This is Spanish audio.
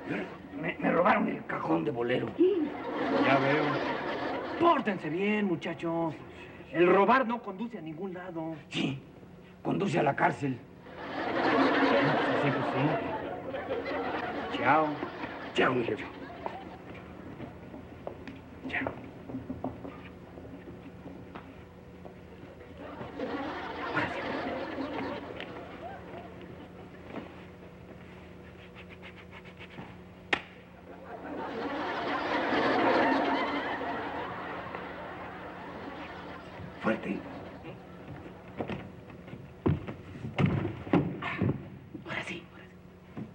Me robaron el cajón de bolero. Ya veo. Pórtense bien, muchachos. El robar no conduce a ningún lado. Sí, conduce a la cárcel. Sí, pues sí. Chao. Chao, mi jefe. Chao. Fuerte.